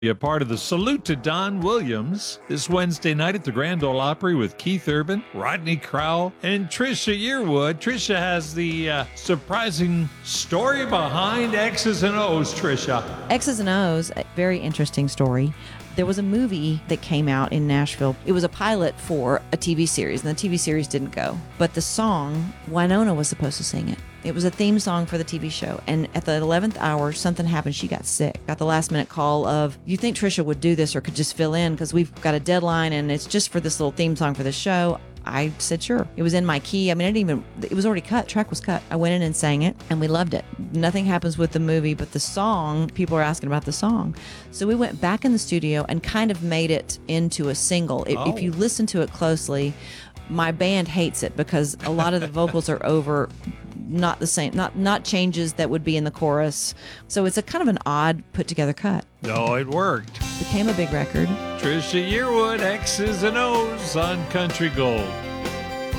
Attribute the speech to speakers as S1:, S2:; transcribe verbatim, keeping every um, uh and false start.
S1: Be a part of the Salute to Don Williams this Wednesday night at the Grand Ole Opry with Keith Urban, Rodney Crowell, and Trisha Yearwood. Trisha has the uh, surprising story behind X's and O's, Trisha.
S2: X's and O's, a very interesting story. There was a movie that came out in Nashville. It was a pilot for a T V series, and the T V series didn't go. But the song, Winona was supposed to sing it. It was a theme song for the T V show. And at the eleventh hour, something happened. She got sick. Got the last minute call of, you think Trisha would do this or could just fill in because we've got a deadline and it's just for this little theme song for the show. I said, sure. It was in my key. I mean, I didn't even, it was already cut. Track was cut. I went in and sang it and we loved it. Nothing happens with the movie, but the song, people are asking about the song. So we went back in the studio and kind of made it into a single. If,
S1: Oh.
S2: if you listen to it closely, my band hates it because a lot of the vocals are over, not the same, not not changes that would be in the chorus. So it's a kind of an odd put together cut.
S1: No, it worked.
S2: Became a big record.
S1: Trisha Yearwood, X's and O's on Country Gold.